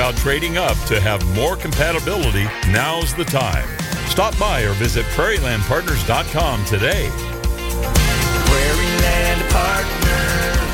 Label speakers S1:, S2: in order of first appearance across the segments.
S1: about trading up to have more compatibility, now's the time. Stop by or visit prairielandpartners.com today.
S2: Prairie Land Partners.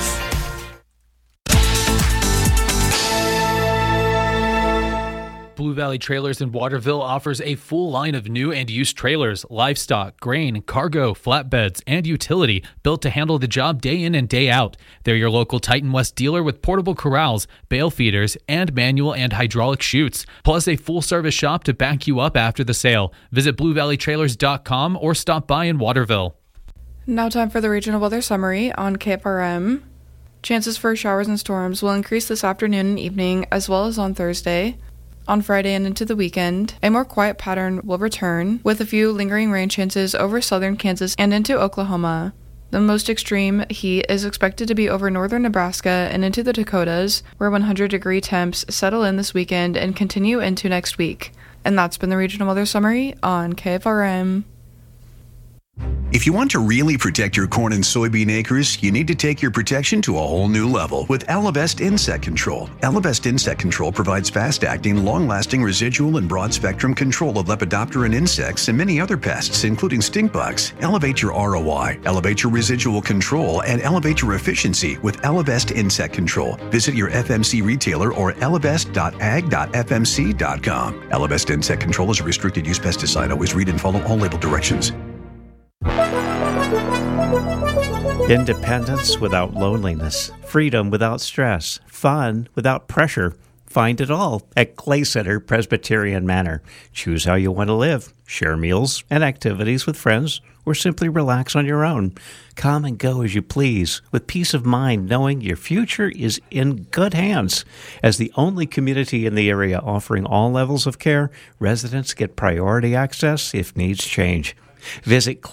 S3: Blue Valley Trailers in Waterville offers a full line of new and used trailers, livestock, grain, cargo, flatbeds, and utility built to handle the job day in and day out. They're your local Titan West dealer with portable corrals, bale feeders, and manual and hydraulic chutes, plus a full-service shop to back you up after the sale. Visit BlueValleyTrailers.com or stop by in Waterville.
S4: Now time for the regional weather summary on KFRM. Chances for showers and storms will increase this afternoon and evening, as well as on Thursday. On Friday and into the weekend, a more quiet pattern will return, with a few lingering rain chances over southern Kansas and into Oklahoma. The most extreme heat is expected to be over northern Nebraska and into the Dakotas, where 100-degree temps settle in this weekend and continue into next week. And that's been the regional weather summary on KFRM.
S5: If you want to really protect your corn and soybean acres, you need to take your protection to a whole new level with Elevest Insect Control. Elevest Insect Control provides fast-acting, long-lasting residual and broad-spectrum control of Lepidopteran insects and many other pests, including stink bugs. Elevate your ROI, elevate your residual control, and elevate your efficiency with Elevest Insect Control. Visit your FMC retailer or elevest.ag.fmc.com. Elevest Insect Control is a restricted use pesticide. Always read and follow all label directions.
S6: Independence without loneliness, freedom without stress, fun without pressure. Find it all at Clay Center Presbyterian Manor. Choose how you want to live. Share meals and activities with friends, or simply relax on your own. Come and go as you please, with peace of mind, knowing your future is in good hands. As the only community in the area offering all levels of care, residents get priority access if needs change. Visit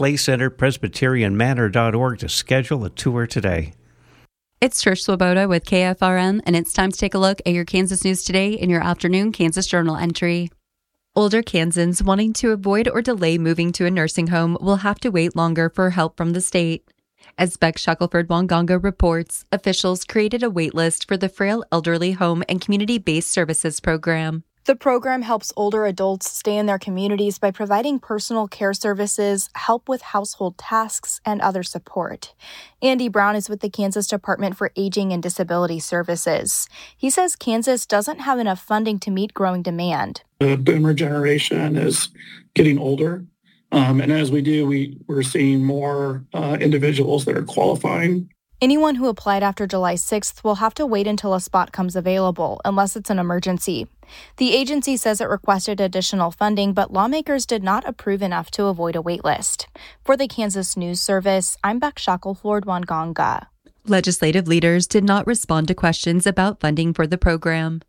S6: claycenterpresbyterianmanor.org to schedule a tour today.
S7: It's Trish Swoboda with KFRM, and it's time to take a look at your Kansas news today in your afternoon Kansas Journal entry. Older Kansans wanting to avoid or delay moving to a nursing home will have to wait longer for help from the state. As Beck Shackelford-Wanganga reports, officials created a wait list for the Frail Elderly Home and Community-Based Services Program.
S8: The program helps older adults stay in their communities by providing personal care services, help with household tasks, and other support. Andy Brown is with the Kansas Department for Aging and Disability Services. He says Kansas doesn't have enough funding to meet growing demand.
S9: The boomer generation is getting older, and as we do, we're seeing more individuals that are qualifying.
S8: Anyone who applied after July 6th will have to wait until a spot comes available, unless it's an emergency. The agency says it requested additional funding, but lawmakers did not approve enough to avoid a wait list. For the Kansas News Service, I'm Beck Shackelford-Wanganga.
S7: Legislative leaders did not respond to questions about funding for the program.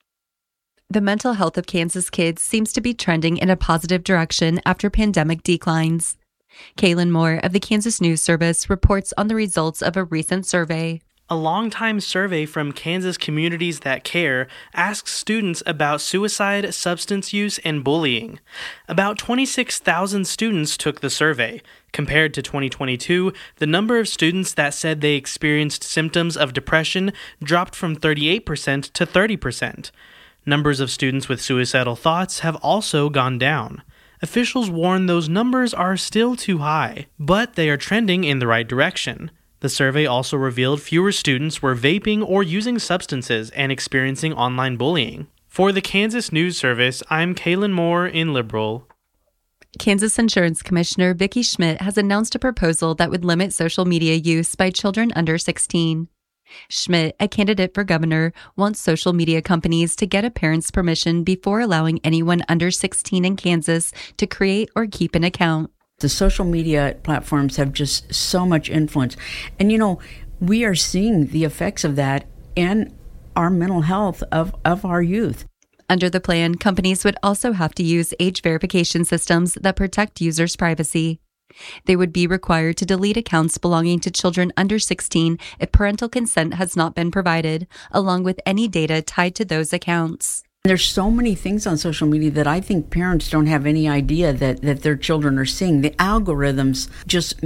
S7: The mental health of Kansas kids seems to be trending in a positive direction after pandemic declines. Kaylin Moore of the Kansas News Service reports on the results of a recent survey.
S10: A long-time survey from Kansas Communities That Care asks students about suicide, substance use, and bullying. About 26,000 students took the survey. Compared to 2022, the number of students that said they experienced symptoms of depression dropped from 38% to 30%. Numbers of students with suicidal thoughts have also gone down. Officials warn those numbers are still too high, but they are trending in the right direction. The survey also revealed fewer students were vaping or using substances and experiencing online bullying. For the Kansas News Service, I'm Kaylin Moore in Liberal.
S7: Kansas Insurance Commissioner Vicki Schmidt has announced a proposal that would limit social media use by children under 16. Schmidt, a candidate for governor, wants social media companies to get a parent's permission before allowing anyone under 16 in Kansas to create or keep an account.
S11: The social media platforms have just so much influence. And, we are seeing the effects of that in our mental health of our youth.
S7: Under the plan, companies would also have to use age verification systems that protect users' privacy. They would be required to delete accounts belonging to children under 16 if parental consent has not been provided, along with any data tied to those accounts.
S11: There's so many things on social media that I think parents don't have any idea that their children are seeing. The algorithms just make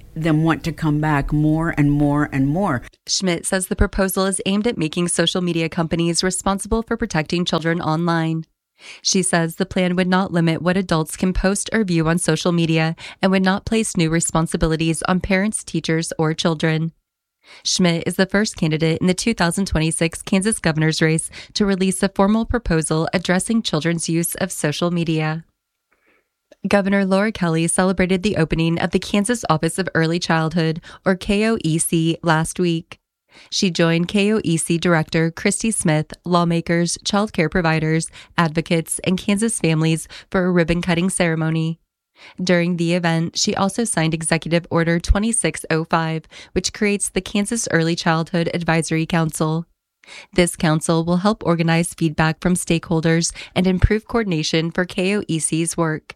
S11: them want to come back more and more and more.
S7: Schmidt says the proposal is aimed at making social media companies responsible for protecting children online. She says the plan would not limit what adults can post or view on social media and would not place new responsibilities on parents, teachers, or children. Schmidt is the first candidate in the 2026 Kansas governor's race to release a formal proposal addressing children's use of social media. Governor Laura Kelly celebrated the opening of the Kansas Office of Early Childhood, or KOEC, last week. She joined KOEC Director Christy Smith, lawmakers, child care providers, advocates, and Kansas families for a ribbon-cutting ceremony. During the event, she also signed Executive Order 2605, which creates the Kansas Early Childhood Advisory Council. This council will help organize feedback from stakeholders and improve coordination for KOEC's work.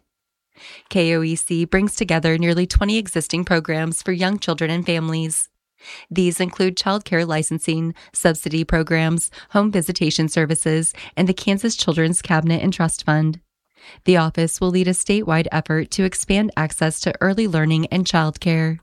S7: KOEC brings together nearly 20 existing programs for young children and families. These include child care licensing, subsidy programs, home visitation services, and the Kansas Children's Cabinet and Trust Fund. The office will lead a statewide effort to expand access to early learning and child care.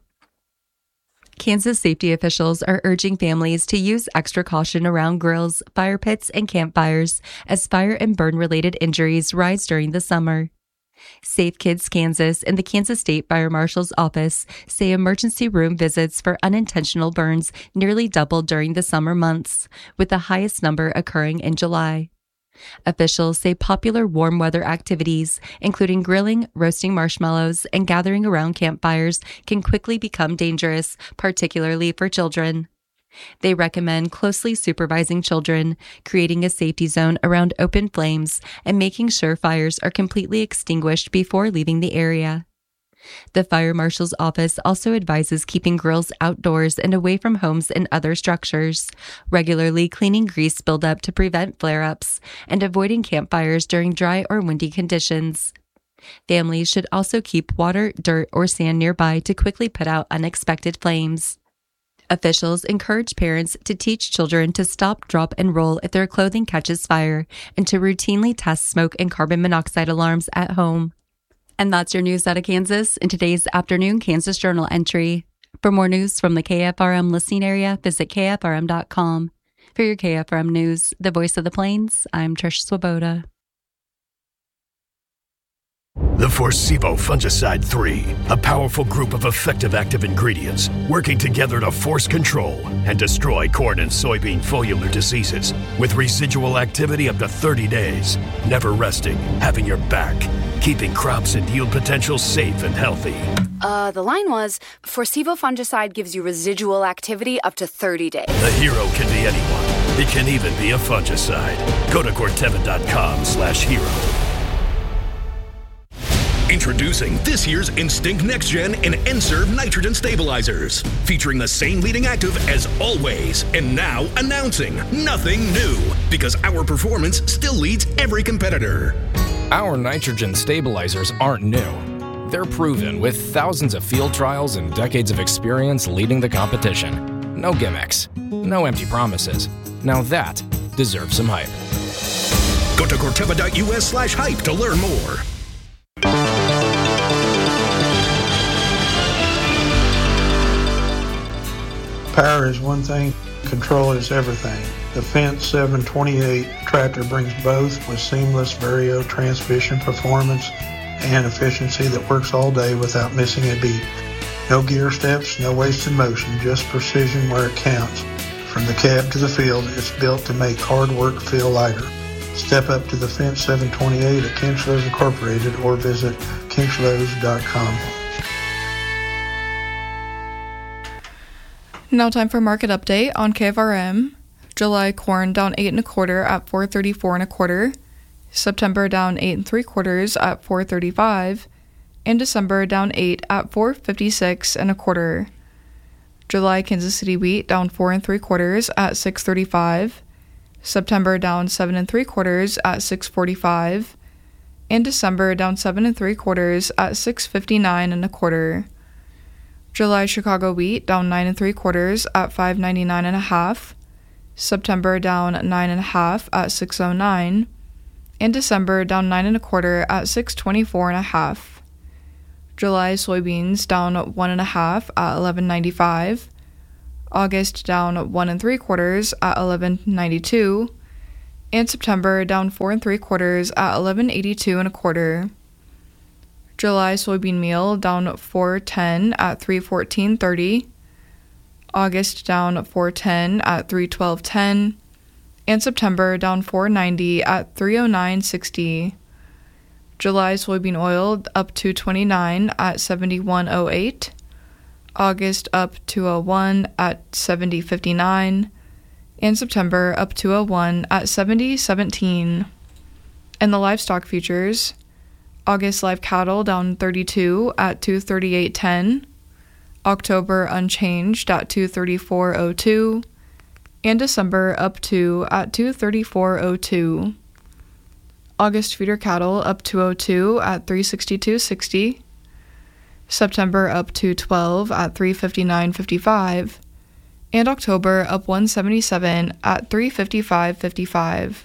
S7: Kansas safety officials are urging families to use extra caution around grills, fire pits, and campfires as fire and burn-related injuries rise during the summer. Safe Kids Kansas and the Kansas State Fire Marshal's office say emergency room visits for unintentional burns nearly doubled during the summer months, with the highest number occurring in July. Officials say popular warm weather activities, including grilling, roasting marshmallows, and gathering around campfires, can quickly become dangerous, particularly for children. They recommend closely supervising children, creating a safety zone around open flames, and making sure fires are completely extinguished before leaving the area. The Fire Marshal's office also advises keeping grills outdoors and away from homes and other structures, regularly cleaning grease buildup to prevent flare-ups, and avoiding campfires during dry or windy conditions. Families should also keep water, dirt, or sand nearby to quickly put out unexpected flames. Officials encourage parents to teach children to stop, drop, and roll if their clothing catches fire, and to routinely test smoke and carbon monoxide alarms at home. And that's your news out of Kansas in today's afternoon Kansas Journal entry. For more news from the KFRM listening area, visit KFRM.com. For your KFRM news, the voice of the Plains, I'm Trish Swoboda.
S12: The Forcevo Fungicide 3, a powerful group of effective active ingredients working together to force control and destroy corn and soybean foliar diseases with residual activity up to 30 days, never resting, having your back, keeping crops and yield potential safe and healthy.
S13: The line was, Forcevo Fungicide gives you residual activity up to 30 days.
S12: The hero can be anyone. It can even be a fungicide. Go to Corteva.com/hero.
S14: Introducing this year's Instinct Next Gen and N-Serve nitrogen stabilizers, featuring the same leading active as always. And now announcing nothing new, because our performance still leads every competitor.
S15: Our nitrogen stabilizers aren't new. They're proven with thousands of field trials and decades of experience leading the competition. No gimmicks, no empty promises. Now that deserves some hype.
S14: Go to Corteva.us/hype to learn more.
S16: Power is one thing, control is everything. The Fendt 728 tractor brings both with seamless Vario transmission performance and efficiency that works all day without missing a beat. No gear steps, no wasted motion, just precision where it counts. From the cab to the field, it's built to make hard work feel lighter. Step up to the Fendt 728 at Kinchlows Incorporated or visit kinchlows.com.
S4: Now time for market update on KFRM. July corn down 8 1/4 at $4.34 1/4. September down 8 3/4 at $4.35, and December down 8 at $4.56 1/4. July Kansas City wheat down 4 3/4 at $6.35. September down 7 3/4 at $6.45, and December down 7 3/4 at $6.59 1/4. July Chicago wheat down 9 3/4 at $5.99 1/2. September down 9 1/2 at $6.09, and December down 9 1/4 at $6.24 1/2. July soybeans down 1.5 at $11.95. August down 1 3/4 at $11.92. And September down 4 3/4 at $11.82 1/4. July soybean meal down 4.10 at $3.14.30. August down 4.10 at $3.12.10. And September down 4.90 at $3.09.60. July soybean oil up to 29 at 71.08. August up 201 at 70.59. And September up 201 at 70.17. And the livestock futures, August live cattle down 32 at 238.10. October unchanged at 234.02. And December up 2 at 234.02. August feeder cattle up 202 at 362.60. September up 212 at 359.55. And October up 177 at 355.55.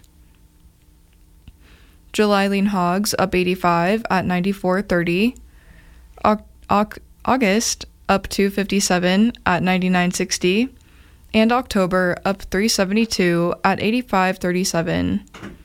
S4: July lean hogs up 85 at 94.30. August up 257 at 99.60. And October up 372 at 85.37.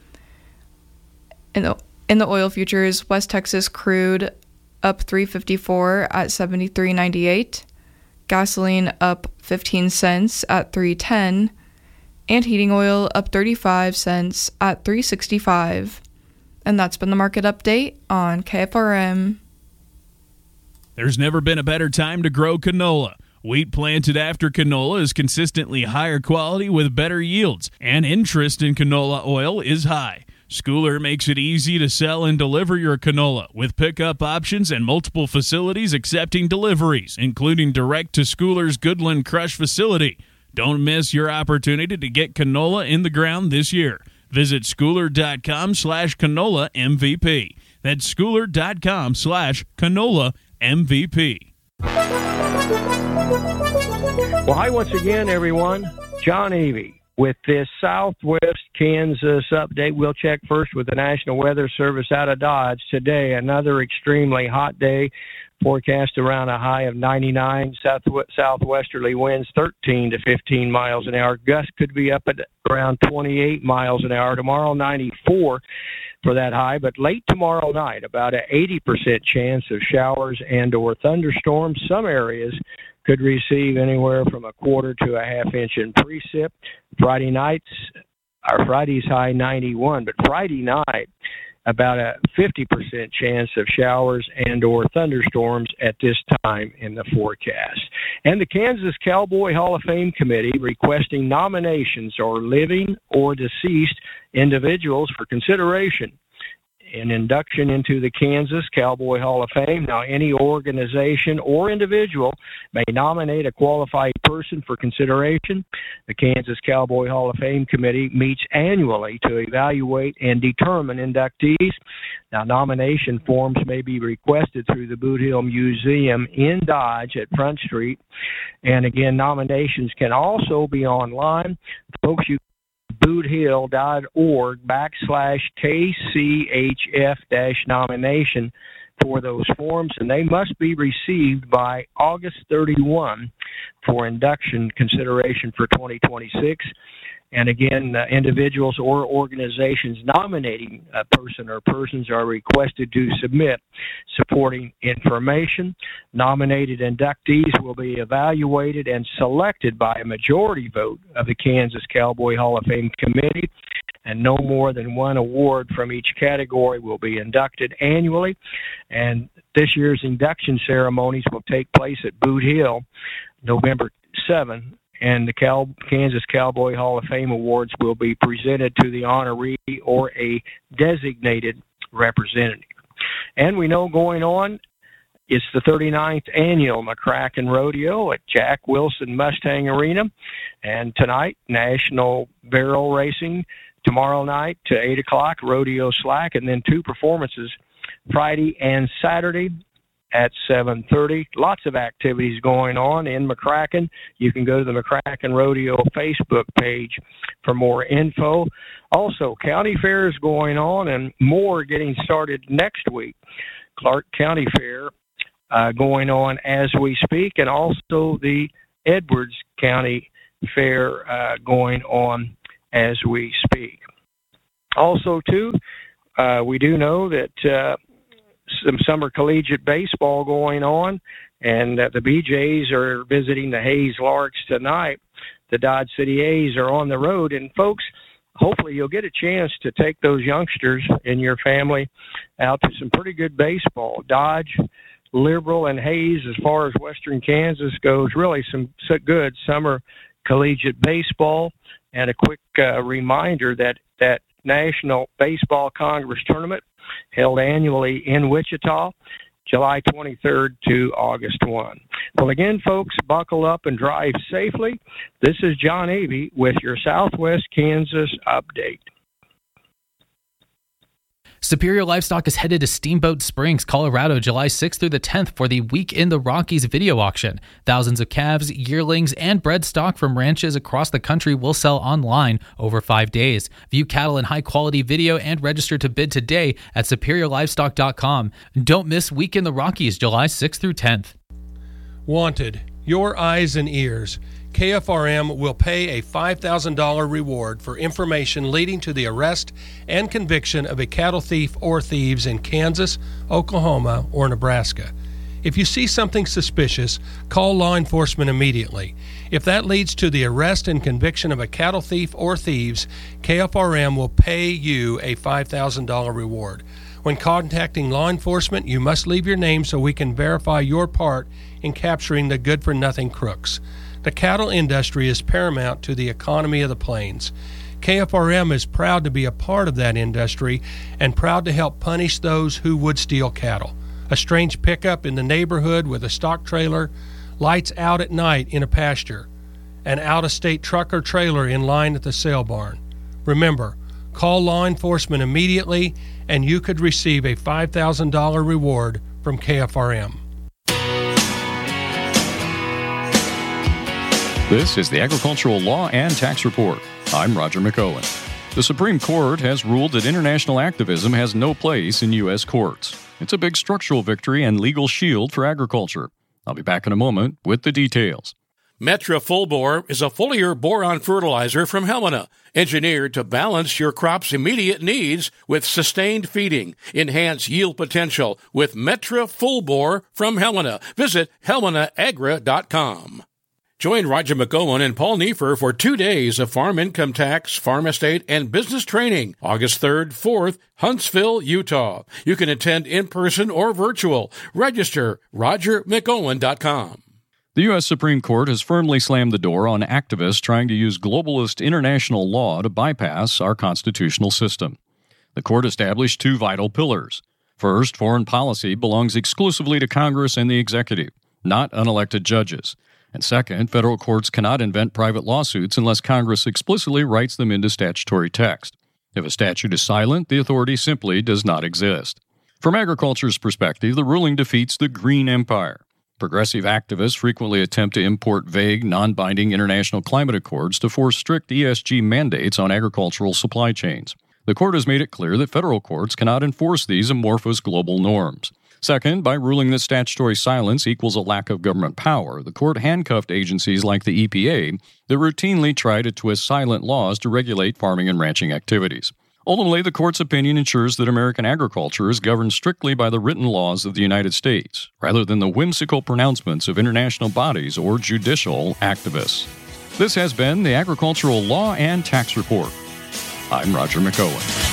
S4: In the oil futures, West Texas crude up 354 at 73.98. Gasoline up 15 cents at 3.10. And heating oil up 35 cents at 3.65. And that's been the market update on KFRM.
S17: There's never been a better time to grow canola. Wheat planted after canola is consistently higher quality with better yields, and interest in canola oil is high. Schooler makes it easy to sell and deliver your canola with pickup options and multiple facilities accepting deliveries, including direct to Schooler's Goodland Crush facility. Don't miss your opportunity to get canola in the ground this year. Visit schooler.com/canola MVP. That's schooler.com/canola MVP.
S18: Well, hi once again, everyone. John Avey with this Southwest Kansas update. We'll check first with the National Weather Service out of Dodge. Today, another extremely hot day. Forecast around a high of 99. Southwesterly winds 13 to 15 miles an hour. Gusts could be up at around 28 miles an hour. Tomorrow, 94 for that high. But late tomorrow night, about an 80% chance of showers and or thunderstorms. Some areas could receive anywhere from a quarter to a half inch in precip. Friday's high 91, but Friday night, about a 50% chance of showers and or thunderstorms at this time in the forecast. And the Kansas Cowboy Hall of Fame Committee requesting nominations or living or deceased individuals for consideration in induction into the Kansas Cowboy Hall of Fame. Now, any organization or individual may nominate a qualified person for consideration. The Kansas Cowboy Hall of Fame Committee meets annually to evaluate and determine inductees. Now, nomination forms may be requested through the Boot Hill Museum in Dodge at Front Street. And again, nominations can also be online. Folks, you boothill.org/KCHF-nomination for those forms, and they must be received by August 31 for induction consideration for 2026. And again, individuals or organizations nominating a person or persons are requested to submit supporting information. Nominated inductees will be evaluated and selected by a majority vote of the Kansas Cowboy Hall of Fame Committee, and no more than one award from each category will be inducted annually. And this year's induction ceremonies will take place at Boot Hill November 7th. And the Kansas Cowboy Hall of Fame Awards will be presented to the honoree or a designated representative. And we know going on, it's the 39th annual McCracken Rodeo at Jack Wilson Mustang Arena. And tonight, National Barrel Racing. Tomorrow night to 8 o'clock, Rodeo Slack. And then 2 performances Friday and Saturday at 7:30. Lots of activities going on in McCracken. You can go to the McCracken Rodeo Facebook page for more info. Also, county fair is going on and more getting started next week. Clark County Fair going on as we speak, and also the Edwards County Fair going on as we speak. Also, too, we do know that some summer collegiate baseball going on, and the BJs are visiting the Hayes Larks tonight. The Dodge City A's are on the road, and folks, hopefully you'll get a chance to take those youngsters in your family out to some pretty good baseball. Dodge, Liberal, and Hayes, as far as Western Kansas goes, really some good summer collegiate baseball. And a quick reminder that National Baseball Congress Tournament held annually in Wichita, July 23rd to August 1. Well, again, folks, buckle up and drive safely. This is John Avey with your Southwest Kansas update.
S3: Superior Livestock is headed to Steamboat Springs, Colorado, July 6th through the 10th for the Week in the Rockies video auction. Thousands of calves, yearlings, and bred stock from ranches across the country will sell online over 5 days. View cattle in high-quality video and register to bid today at superiorlivestock.com. Don't miss Week in the Rockies, July 6th through 10th.
S19: Wanted, your eyes and ears. KFRM will pay a $5,000 reward for information leading to the arrest and conviction of a cattle thief or thieves in Kansas, Oklahoma, or Nebraska. If you see something suspicious, call law enforcement immediately. If that leads to the arrest and conviction of a cattle thief or thieves, KFRM will pay you a $5,000 reward. When contacting law enforcement, you must leave your name so we can verify your part in capturing the good-for-nothing crooks. The cattle industry is paramount to the economy of the plains. KFRM is proud to be a part of that industry and proud to help punish those who would steal cattle. A strange pickup in the neighborhood with a stock trailer, lights out at night in a pasture, an out-of-state truck or trailer in line at the sale barn. Remember, call law enforcement immediately and you could receive a $5,000 reward from KFRM.
S20: This is the Agricultural Law and Tax Report. I'm Roger McOwen. The Supreme Court has ruled that international activism has no place in U.S. courts. It's a big structural victory and legal shield for agriculture. I'll be back in a moment with the details.
S21: Metra Full Bore is a foliar boron fertilizer from Helena, engineered to balance your crop's immediate needs with sustained feeding. Enhance yield potential with Metra Full Bore from Helena. Visit HelenaAgra.com. Join Roger McOwen and Paul Neiffer for 2 days of farm income tax, farm estate, and business training, August 3rd, 4th, Huntsville, Utah. You can attend in person or virtual. Register RogerMcOwen.com.
S20: The U.S. Supreme Court has firmly slammed the door on activists trying to use globalist international law to bypass our constitutional system. The court established 2 vital pillars. First, foreign policy belongs exclusively to Congress and the executive, not unelected judges. And second, federal courts cannot invent private lawsuits unless Congress explicitly writes them into statutory text. If a statute is silent, the authority simply does not exist. From agriculture's perspective, the ruling defeats the Green Empire. Progressive activists frequently attempt to import vague, non-binding international climate accords to force strict ESG mandates on agricultural supply chains. The court has made it clear that federal courts cannot enforce these amorphous global norms. Second, by ruling that statutory silence equals a lack of government power, the court handcuffed agencies like the EPA that routinely try to twist silent laws to regulate farming and ranching activities. Ultimately, the court's opinion ensures that American agriculture is governed strictly by the written laws of the United States, rather than the whimsical pronouncements of international bodies or judicial activists. This has been the Agricultural Law and Tax Report. I'm Roger McOwen.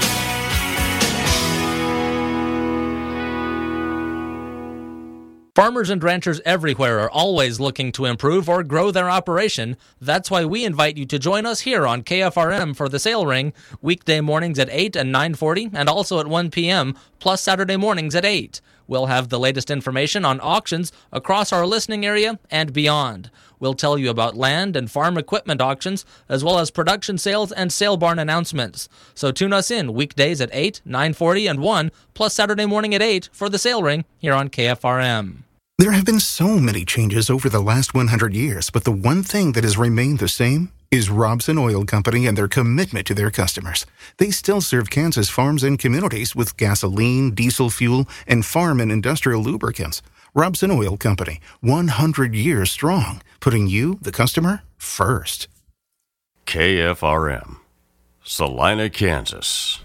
S22: Farmers and ranchers everywhere are always looking to improve or grow their operation. That's why we invite you to join us here on KFRM for the Sale Ring, weekday mornings at 8 and 9:40, and also at 1 p.m., plus Saturday mornings at 8. We'll have the latest information on auctions across our listening area and beyond. We'll tell you about land and farm equipment auctions, as well as production sales and sale barn announcements. So tune us in weekdays at 8, 9:40, and 1, plus Saturday morning at 8 for the Sale Ring here on KFRM.
S23: There have been so many changes over the last 100 years, but the one thing that has remained the same is Robson Oil Company and their commitment to their customers. They still serve Kansas farms and communities with gasoline, diesel fuel, and farm and industrial lubricants. Robson Oil Company, 100 years strong, putting you, the customer, first.
S1: KFRM, Salina, Kansas.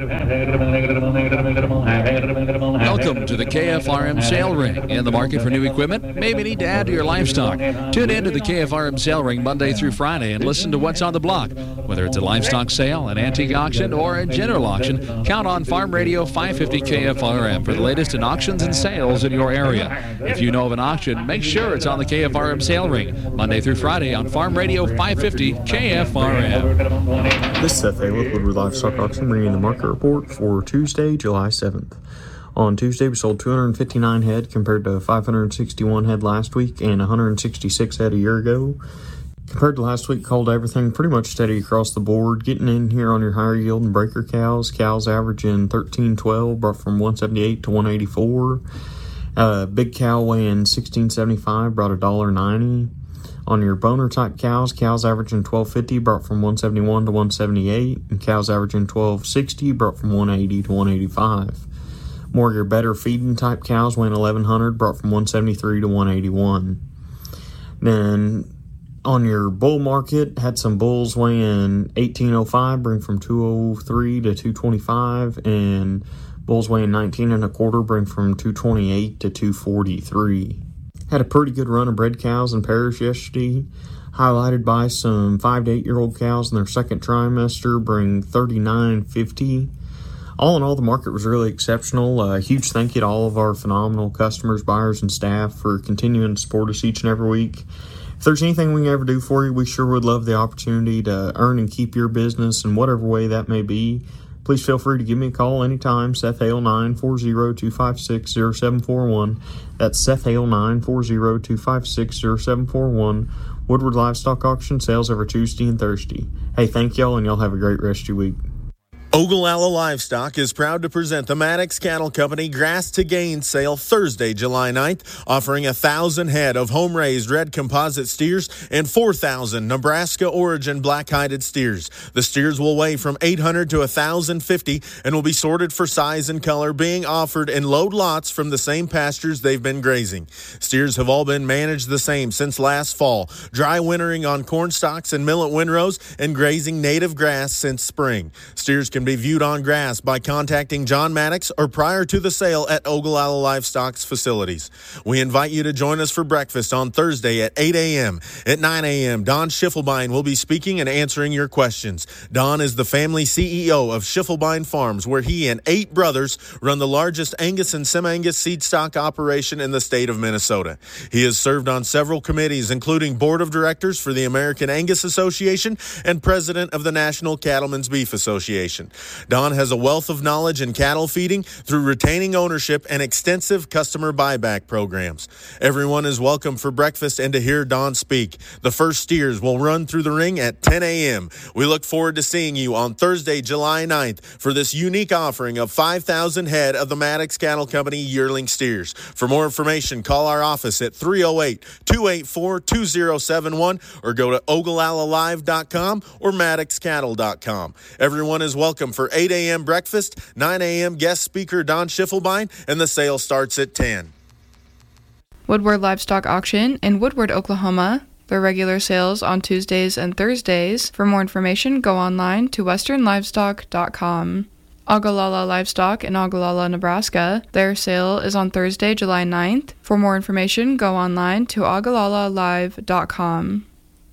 S2: Welcome to the KFRM Sale Ring. In the market for new equipment? Maybe need to add to your livestock. Tune in to the KFRM Sale Ring Monday through Friday and listen to what's on the block. Whether it's a livestock sale, an antique auction, or a general auction, count on Farm Radio 550 KFRM for the latest in auctions and sales in your area. If you know of an auction, make sure it's on the KFRM Sale Ring Monday through Friday on Farm Radio 550 KFRM.
S5: This is Seth A. with Woodward Livestock Auction, bringing the market report for Tuesday, July 7th. On Tuesday, we sold 259 head compared to 561 head last week and 166 head a year ago. Compared to last week, called everything pretty much steady across the board. Getting in here on your higher yield and breaker cows. Cows averaging 13.12, brought from 178 to 184. Big cow weighing 16.75, brought $1.90. On your boner type cows, cows averaging 12.50, brought from 171 to 178, and cows averaging 12.60, brought from 180 to 185. More of your better feeding type cows weighing 1,100, brought from 173 to 181. Then on your bull market, had some bulls weighing 18.05, bring from 203 to 225, and bulls weighing 19 1/4, bring from 228 to 243. Had a pretty good run of bred cows in pairs yesterday, highlighted by some 5 to 8 year old cows in their second trimester, bring 39.50. All in all, the market was really exceptional. A huge thank you to all of our phenomenal customers, buyers, and staff for continuing to support us each and every week. If there's anything we can ever do for you, we sure would love the opportunity to earn and keep your business in whatever way that may be. Please feel free to give me a call anytime, Seth Hale 940-256-0741. That's Seth Hale 940-256-0741. Woodward Livestock Auction, sales every Tuesday and Thursday. Hey, thank y'all, and y'all have a great rest of your week.
S24: Ogallala Livestock is proud to present the Maddox Cattle Company Grass to Gain sale Thursday, July 9th, offering 1,000 head of home-raised red composite steers and 4,000 Nebraska origin black-hided steers. The steers will weigh from 800 to 1,050 and will be sorted for size and color, being offered in load lots from the same pastures they've been grazing. Steers have all been managed the same since last fall, dry wintering on corn stalks and millet windrows and grazing native grass since spring. Steers can be viewed on grass by contacting John Maddox or prior to the sale at Ogallala Livestock's facilities. We invite you to join us for breakfast on Thursday at 8 a.m. At 9 a.m., Don Schiffelbein will be speaking and answering your questions. Don is the family CEO of Schiffelbein Farms, where he and 8 brothers run the largest Angus and Semi-Angus seed stock operation in the state of Minnesota. He has served on several committees, including Board of Directors for the American Angus Association and President of the National Cattlemen's Beef Association. Don has a wealth of knowledge in cattle feeding through retaining ownership and extensive customer buyback programs. Everyone is welcome for breakfast and to hear Don speak. The first steers will run through the ring at 10 a.m. We look forward to seeing you on Thursday, July 9th for this unique offering of 5,000 head of the Maddox Cattle Company yearling steers. For more information, call our office at 308-284-2071 or go to ogallalalive.com or maddoxcattle.com. Everyone is welcome for 8 a.m. breakfast, 9 a.m. guest speaker Don Schiffelbein, and the sale starts at 10.
S4: Woodward Livestock Auction in Woodward, Oklahoma. Their regular sales on Tuesdays and Thursdays. For more information, go online to westernlivestock.com. Ogallala Livestock in Ogallala, Nebraska. Their sale is on Thursday, July 9th. For more information, go online to ogallalalive.com.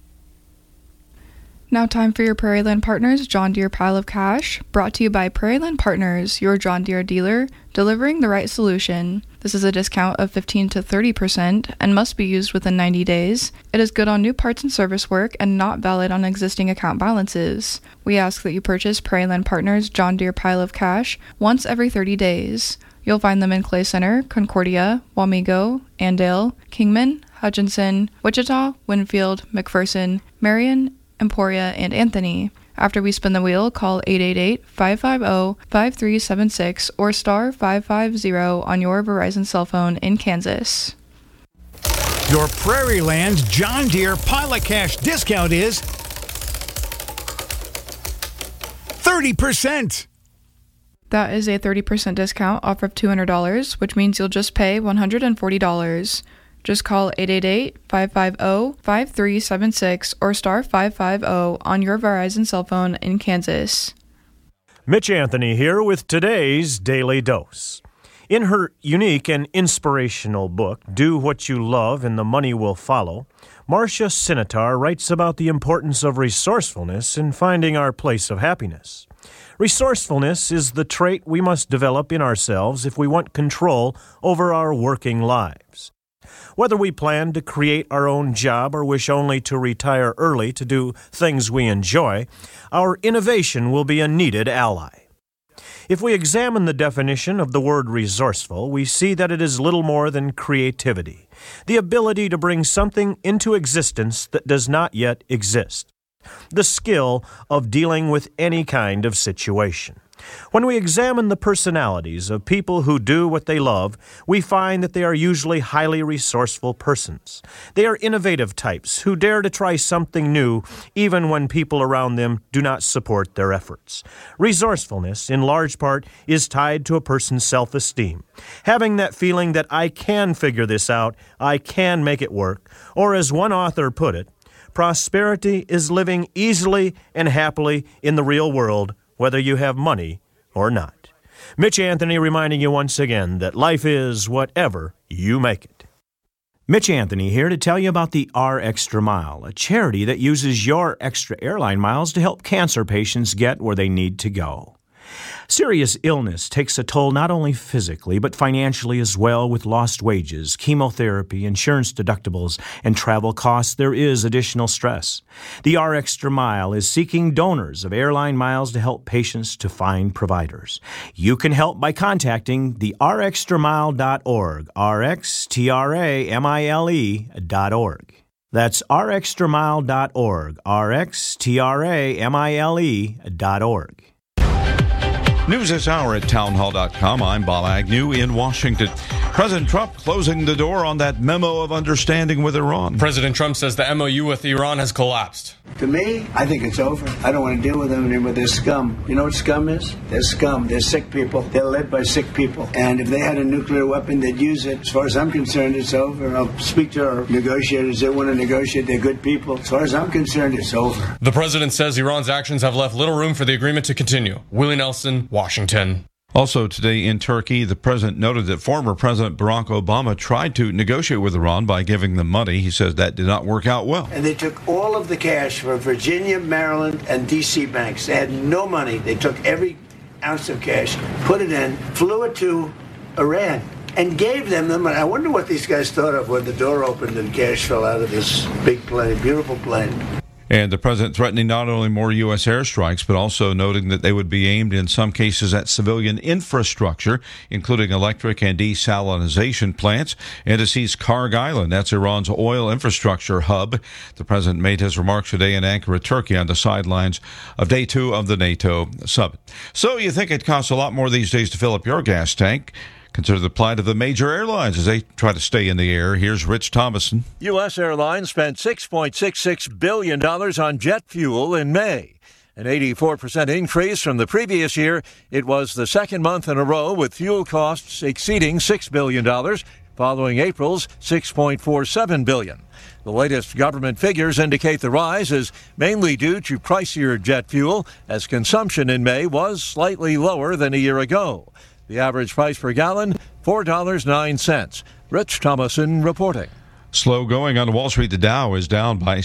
S4: Now time for your Prairieland Partners John Deere Pile of Cash, brought to you by Prairieland Partners, your John Deere dealer, delivering the right solution. This is a discount of 15 to 30% and must be used within 90 days. It is good on new parts and service work and not valid on existing account balances. We ask that you purchase Prairieland Partners John Deere Pile of Cash once every 30 days. You'll find them in Clay Center, Concordia, Wamego, Andale, Kingman, Hutchinson, Wichita, Winfield, McPherson, Marion, Emporia, and Anthony. After we spin the wheel, call 888-550-5376 or star 550 on your Verizon cell phone in Kansas.
S25: Your Prairieland John Deere Pile of Cash discount is 30%.
S4: That is a 30% discount off of $200, which means you'll just pay $140. Just call 888-550-5376 or star 550 on your Verizon cell phone in Kansas.
S6: Mitch Anthony here with today's Daily Dose. In her unique and inspirational book, Do What You Love and the Money Will Follow, Marcia Sinitar writes about the importance of resourcefulness in finding our place of happiness. Resourcefulness is the trait we must develop in ourselves if we want control over our working lives. Whether we plan to create our own job or wish only to retire early to do things we enjoy, our innovation will be a needed ally. If we examine the definition of the word resourceful, we see that it is little more than creativity, the ability to bring something into existence that does not yet exist, the skill of dealing with any kind of situation. When we examine the personalities of people who do what they love, we find that they are usually highly resourceful persons. They are innovative types who dare to try something new even when people around them do not support their efforts. Resourcefulness, in large part, is tied to a person's self-esteem. Having that feeling that I can figure this out, I can make it work, or as one author put it, prosperity is living easily and happily in the real world, whether you have money or not. Mitch Anthony reminding you once again that life is whatever you make it. Mitch Anthony here to tell you about the R Extra Mile, a charity that uses your extra airline miles to help cancer patients get where they need to go. Serious illness takes a toll not only physically, but financially as well. With lost wages, chemotherapy, insurance deductibles, and travel costs, there is additional stress. The R Extra Mile is seeking donors of airline miles to help patients to find providers. You can help by contacting the rxtramile.org, rxtramile.org. That's rxtramile.org, rxtramile.org.
S8: News this hour at townhall.com. I'm Bob Agnew in Washington. President Trump closing the door on that memo of understanding with Iran.
S9: President Trump says the MOU with Iran has collapsed.
S10: To me, I think it's over. I don't want to deal with them anymore. They're scum. You know what scum is? They're scum. They're sick people. They're led by sick people. And if they had a nuclear weapon, they'd use it. As far as I'm concerned, it's over. I'll speak to our negotiators. They want to negotiate. They're good people. As far as I'm concerned, it's over.
S9: The president says Iran's actions have left little room for the agreement to continue. Willie Nelson, Washington.
S8: Also today in Turkey, the president noted that former President Barack Obama tried to negotiate with Iran by giving them money. He says that did not work out well.
S10: And they took all of the cash from Virginia, Maryland, and D.C. banks. They had no money. They took every ounce of cash, put it in, flew it to Iran, and gave them the money. I wonder what these guys thought of when the door opened and cash fell out of this big plane, beautiful plane.
S8: And the president threatening not only more U.S. airstrikes, but also noting that they would be aimed in some cases at civilian infrastructure, including electric and desalinization plants, and to seize Karg Island. That's Iran's oil infrastructure hub. The president made his remarks today in Ankara, Turkey, on the sidelines of day 2 of the NATO summit. So you think it costs a lot more these days to fill up your gas tank? Consider the plight of the major airlines as they try to stay in the air. Here's Rich Thomason.
S11: U.S. Airlines spent $6.66 billion on jet fuel in May, an 84% increase from the previous year. It was the second month in a row with fuel costs exceeding $6 billion, following April's $6.47 billion. The latest government figures indicate the rise is mainly due to pricier jet fuel, as consumption in May was slightly lower than a year ago. The average price per gallon, $4.09. Rich Thomason reporting.
S8: Slow going on Wall Street. The Dow is down by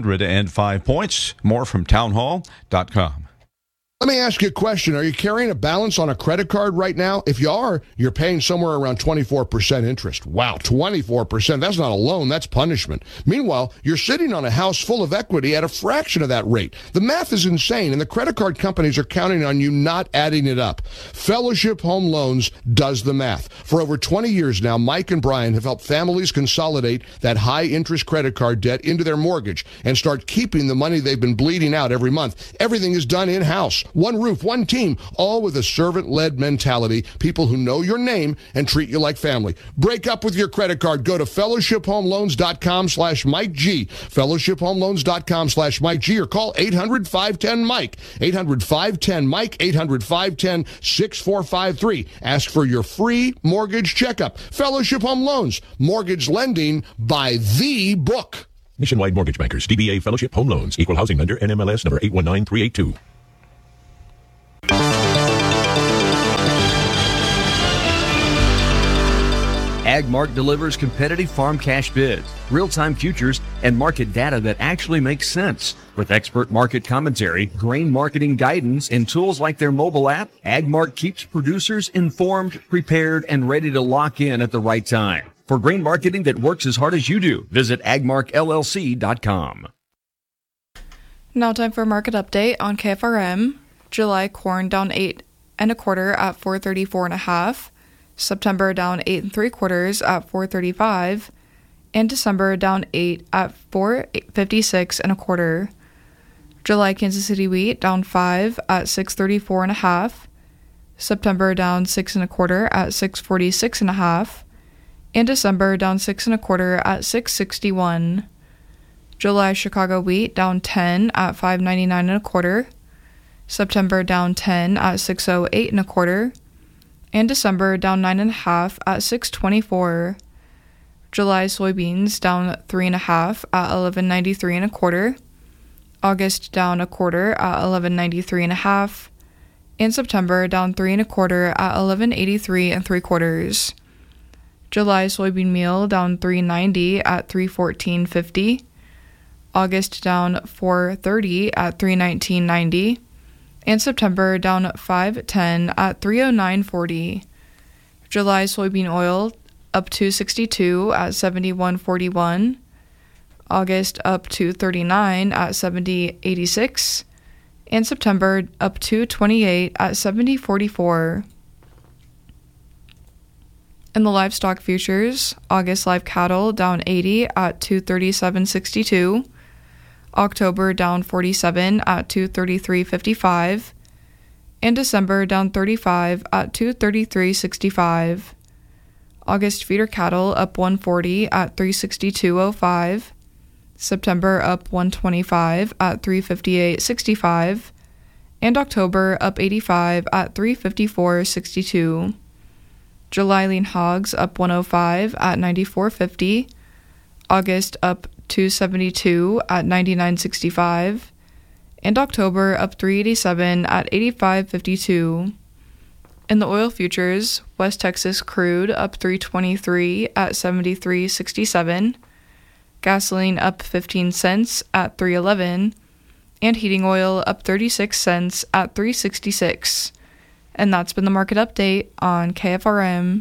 S8: 605 points. More from townhall.com.
S26: Let me ask you a question. Are you carrying a balance on a credit card right now? If you are, you're paying somewhere around 24% interest. Wow, 24%. That's not a loan, that's punishment. Meanwhile, you're sitting on a house full of equity at a fraction of that rate. The math is insane, and the credit card companies are counting on you not adding it up. Fellowship Home Loans does the math. For over 20 years now, Mike and Brian have helped families consolidate that high-interest credit card debt into their mortgage and start keeping the money they've been bleeding out every month. Everything is done in-house. one roof, one team, all with a servant-led mentality, people who know your name and treat you like family. Break up with your credit card. Go to fellowshiphomeloans.com/Mike G. fellowshiphomeloans.com/Mike G, or call 800-510-MIKE. 800-510-MIKE, 800-510-6453. Ask for your free mortgage checkup. Fellowship Home Loans, mortgage lending by the book.
S7: Nationwide Mortgage Bankers, DBA Fellowship Home Loans, Equal Housing Lender, NMLS number 819382.
S12: AgMark delivers competitive farm cash bids, real-time futures, and market data that actually makes sense. With expert market commentary, grain marketing guidance, and tools like their mobile app, AgMark keeps producers informed, prepared, and ready to lock in at the right time. For grain marketing that works as hard as you do, visit agmarkllc.com.
S4: Now time for a market update on KFRM. July corn down 8 1/4 at 434.5. September down 8 3/4 at 435, and December down 8 at 456 1/4. July Kansas City wheat down 5 at 634.5. September down 6 1/4 at 646.5, and December down 6 1/4 at 661. July Chicago wheat down 10 at 599 1/4. September down 10 at 608 1/4. And December down 9 1/2 at 624. July soybeans down 3 1/2 at 1193 1/4. August down 1/4 at 1193 1/2. And September down 3 1/4 at 1183 3/4. July soybean meal down 390 at 314.50. August down 430 at 319.90. And September down 510 at 309.40. July soybean oil up 262 at 71.41. August up 239 at 70.86. And September up 228 at 70.44. In the livestock futures, August live cattle down 80 at 237.62. October down 47 at 233.55, and December down 35 at 233.65. August feeder cattle up 140 at 362.05. September up 125 at 358.65, and October up 85 at 354.62. July lean hogs up 105 at 94.50. August up 272 at 99.65, and October up 387 at 85.52. In the oil futures, West Texas crude up 323 at 73.67, gasoline up 15 cents at 311, and heating oil up 36 cents at 366. And that's been the market update on KFRM.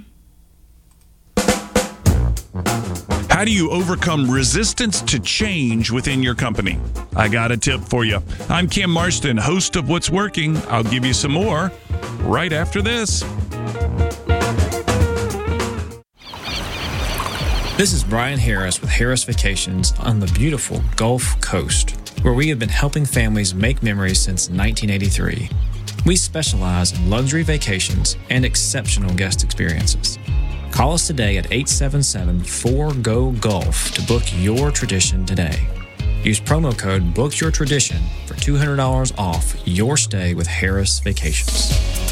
S13: How do you overcome resistance to change within your company? I got a tip for you. I'm Cam Marston, host of What's Working. I'll give you some more right after this.
S14: This is Brian Harris with Harris Vacations on the beautiful Gulf Coast, where we have been helping families make memories since 1983. We specialize in luxury vacations and exceptional guest experiences. Call us today at 877-4GO-GULF to book your tradition today. Use promo code BOOKYOURTRADITION for $200 off your stay with Harris Vacations.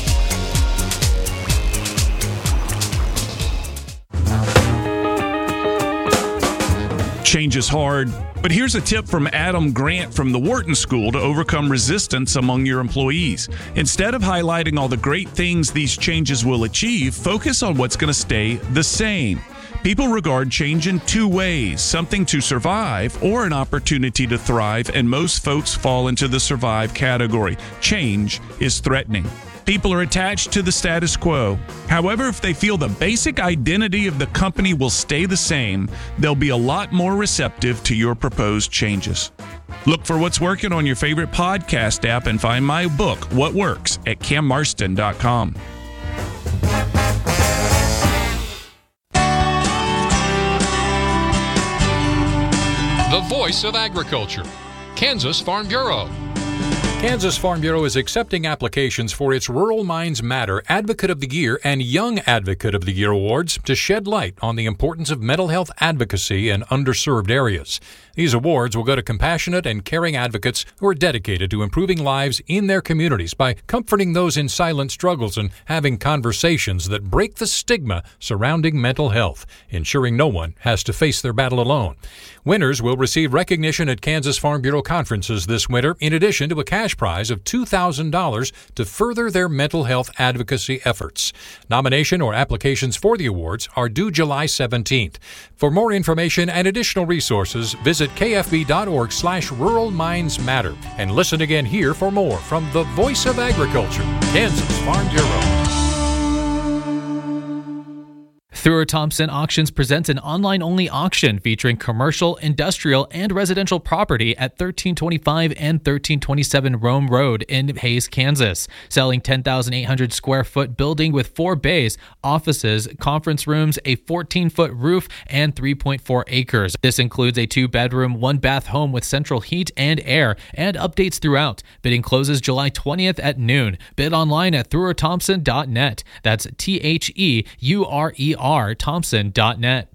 S13: Change is hard, but here's a tip from Adam Grant from the Wharton School to overcome resistance among your employees. Instead of highlighting all the great things these changes will achieve, focus on what's going to stay the same. People regard change in two ways, something to survive or an opportunity to thrive, and most folks fall into the survive category. Change is threatening. People are attached to the status quo. However, if they feel the basic identity of the company will stay the same, they'll be a lot more receptive to your proposed changes. Look for What's Working on your favorite podcast app and find my book, What Works, at cammarston.com.
S15: The voice of agriculture, Kansas Farm Bureau.
S3: Kansas Farm Bureau is accepting applications for its Rural Minds Matter Advocate of the Year and Young Advocate of the Year awards to shed light on the importance of mental health advocacy in underserved areas. These awards will go to compassionate and caring advocates who are dedicated to improving lives in their communities by comforting those in silent struggles and having conversations that break the stigma surrounding mental health, ensuring no one has to face their battle alone. Winners will receive recognition at Kansas Farm Bureau conferences this winter, in addition to a cash prize of $2,000 to further their mental health advocacy efforts. Nomination or applications for the awards are due July 17th. For more information and additional resources, visit kfb.org/Rural Minds Matter and listen again here for more from the Voice of Agriculture, Kansas Farm Bureau.
S22: Thrower Thompson Auctions presents an online-only auction featuring commercial, industrial, and residential property at 1325 and 1327 Rome Road in Hays, Kansas. Selling 10,800 square foot building with 4 bays, offices, conference rooms, a 14-foot roof, and 3.4 acres. This includes a 2-bedroom, 1-bath home with central heat and air, and updates throughout. Bidding closes July 20th at noon. Bid online at throwerthompson.net. That's THEURER Thompson.net.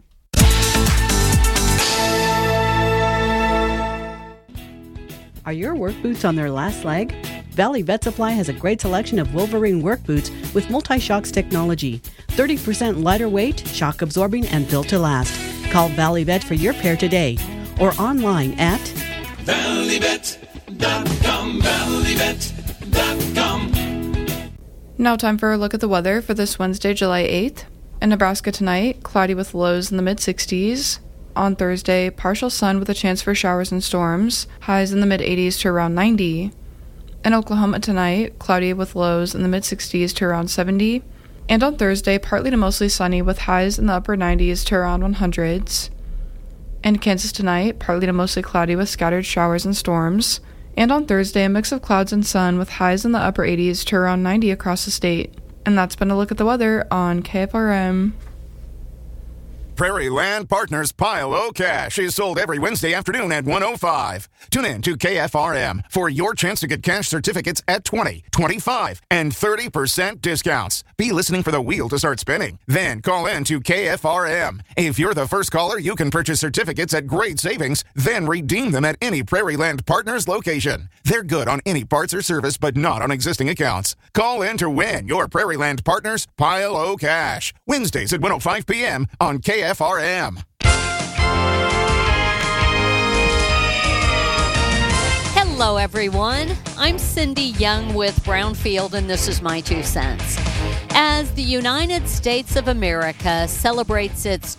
S15: Are your work boots on their last leg? Valley Vet Supply has a great selection of Wolverine work boots with multi-shocks technology. 30% lighter weight, shock absorbing, and built to last. Call Valley Vet for your pair today or online at
S16: valleyvet.com, valleyvet.com.
S4: Now time for a look at the weather for this Wednesday, July 8th. In Nebraska tonight, cloudy with lows in the mid-60s. On Thursday, partial sun with a chance for showers and storms, highs in the mid-80s to around 90. In Oklahoma tonight, cloudy with lows in the mid-60s to around 70. And on Thursday, partly to mostly sunny with highs in the upper 90s to around 100s. In Kansas tonight, partly to mostly cloudy with scattered showers and storms. And on Thursday, a mix of clouds and sun with highs in the upper 80s to around 90 across the state. And that's been a look at the weather on KFRM.
S17: Prairie Land Partners Pile O Cash is sold every Wednesday afternoon at 1:05. Tune in to KFRM for your chance to get cash certificates at 20, 25, and 30% discounts. Be listening for the wheel to start spinning. Then call in to KFRM. If you're the first caller, you can purchase certificates at great savings, then redeem them at any Prairie Land Partners location. They're good on any parts or service, but not on existing accounts. Call in to win your Prairie Land Partners Pile O Cash. Wednesdays at 1:05 p.m. on KFRM.
S18: Hello, everyone. I'm Cindy Young with Brownfield, and this is my 2 cents. As the United States of America celebrates its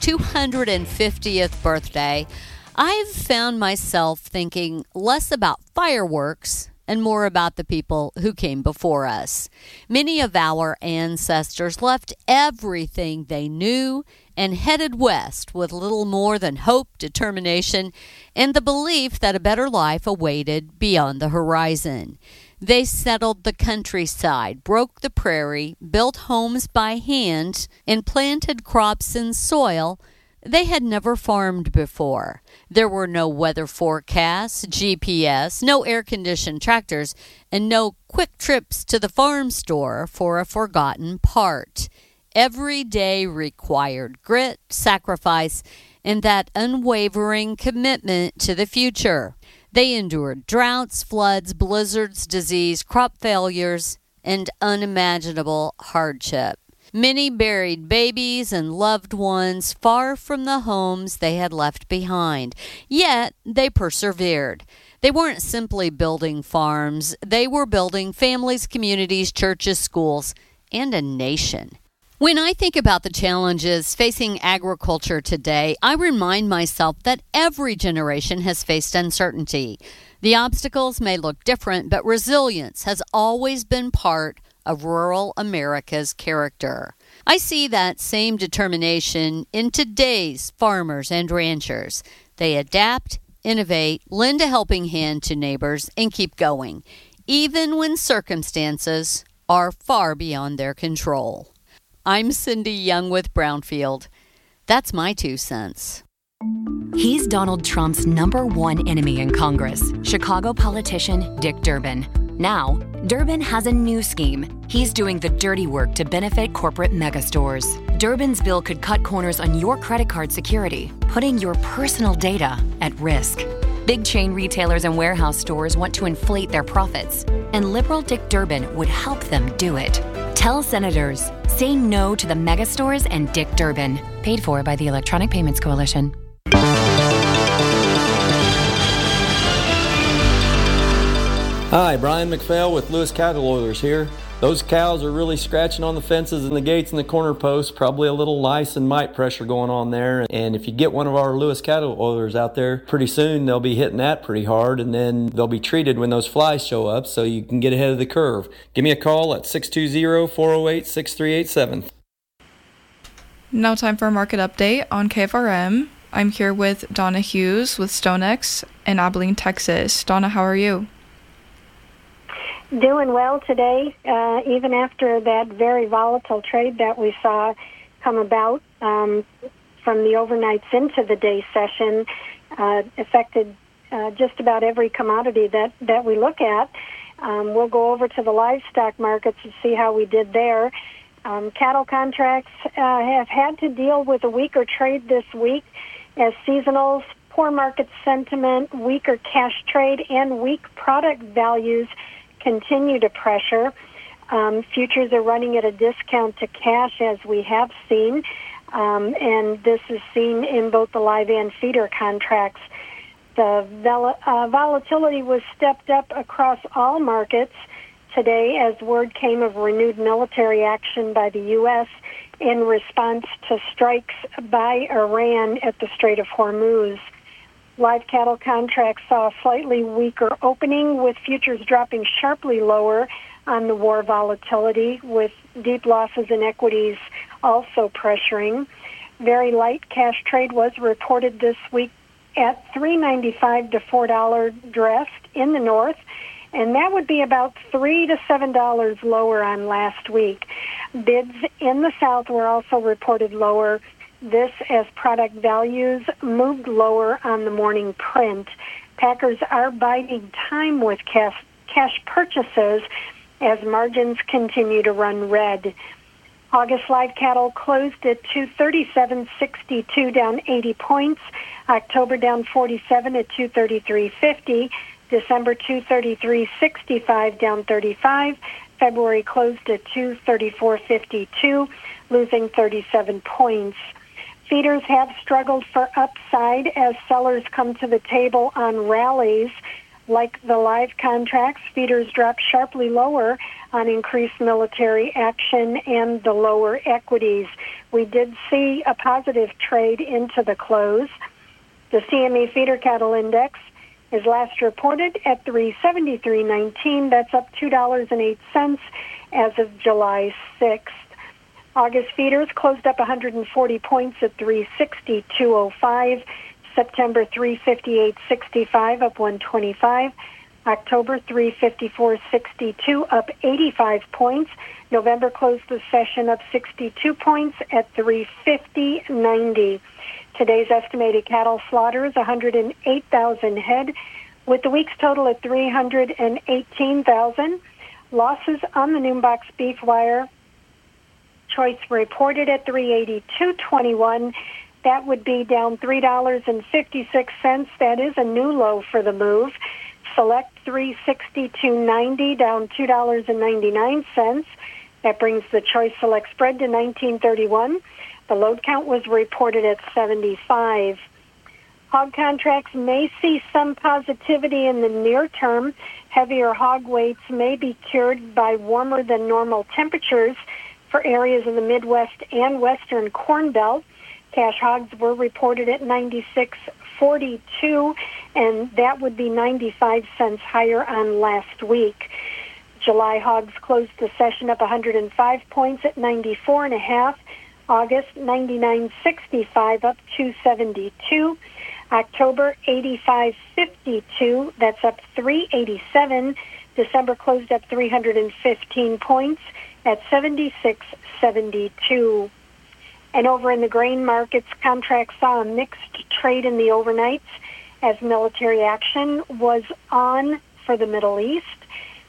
S18: 250th birthday, I've found myself thinking less about fireworks and more about the people who came before us. Many of our ancestors left everything they knew and headed west with little more than hope, determination, and the belief that a better life awaited beyond the horizon. They settled the countryside, broke the prairie, built homes by hand, and planted crops in soil they had never farmed before. There were no weather forecasts, GPS, no air-conditioned tractors, and no quick trips to the farm store for a forgotten part. Every day required grit, sacrifice, and that unwavering commitment to the future. They endured droughts, floods, blizzards, disease, crop failures, and unimaginable hardship. Many buried babies and loved ones far from the homes they had left behind. Yet they persevered. They weren't simply building farms. They were building families, communities, churches, schools, and a nation. When I think about the challenges facing agriculture today, I remind myself that every generation has faced uncertainty. The obstacles may look different, but resilience has always been part of rural America's character. I see that same determination in today's farmers and ranchers. They adapt, innovate, lend a helping hand to neighbors, and keep going, even when circumstances are far beyond their control. I'm Cindy Young with Brownfield. That's my 2 cents.
S19: He's Donald Trump's #1 enemy in Congress, Chicago politician Dick Durbin.
S1: Now, Durbin has a new scheme. He's doing the dirty work to benefit corporate megastores. Durbin's bill could cut corners on your credit card security, putting your personal data at risk. Big chain retailers and warehouse stores want to inflate their profits, and liberal Dick Durbin would help them do it. Tell senators, say no to the megastores and Dick Durbin. Paid for by the Electronic Payments Coalition.
S16: Hi, Brian McPhail with Lewis Cattle Oilers here. Those cows are really scratching on the fences and the gates and the corner posts, probably a little lice and mite pressure going on there. And if you get one of our Lewis Cattle Oilers out there, pretty soon they'll be hitting that pretty hard, and then they'll be treated when those flies show up so you can get ahead of the curve. Give me a call at 620-408-6387.
S4: Now time for a market update on KFRM. I'm here with Donna Hughes with StoneX in Abilene, Texas. Donna, how are you?
S19: Doing well today, even after that very volatile trade that we saw come about from the overnights into the day session, affected just about every commodity that we look at. We'll go over to the livestock markets and see how we did there. Cattle contracts have had to deal with a weaker trade this week as seasonals, poor market sentiment, weaker cash trade, and weak product values continue to pressure. Futures are running at a discount to cash, as we have seen, and this is seen in both the live and feeder contracts. The volatility was stepped up across all markets today as word came of renewed military action by the U.S. in response to strikes by Iran at the Strait of Hormuz. Live cattle contracts saw a slightly weaker opening, with futures dropping sharply lower on the war volatility, with deep losses in equities also pressuring. Very light cash trade was reported this week at $3.95 to $4 dressed in the north, and that would be about $3 to $7 lower on last week. Bids in the south were also reported lower, this as product values moved lower on the morning print. Packers are biding time with cash purchases as margins continue to run red. August live cattle closed at 237.62, down 80 points. October down 47 at 233.50. December 233.65, down 35. February closed at 234.52, losing 37 points. Feeders have struggled for upside as sellers come to the table on rallies. Like the live contracts, feeders dropped sharply lower on increased military action and the lower equities. We did see a positive trade into the close. The CME Feeder Cattle Index is last reported at 373.19. That's up $2.08 as of July 6th. August feeders closed up 140 points at 360.205. September 358.65, up 125. October 354.62, up 85 points. November closed the session up 62 points at 350.90. Today's estimated cattle slaughter is 108,000 head, with the week's total at 318,000. Losses on the Noonbox beef wire. Choice reported at 382.21. That would be down $3.56. That is a new low for the move. Select 362.90, down $2.99. That brings the choice select spread to 19.31. The load count was reported at 75. Hog contracts may see some positivity in the near term. Heavier hog weights may be cured by warmer than normal temperatures for areas of the Midwest and Western Corn Belt. Cash hogs were reported at 96.42, and that would be 95 cents higher on last week. July hogs closed the session up 105 points at 94.5. August 99.65, up 272. October 85.52, that's up 387. December closed up 315 points at 76.72. And over in the grain markets, contracts saw a mixed trade in the overnights as military action was on for the Middle East.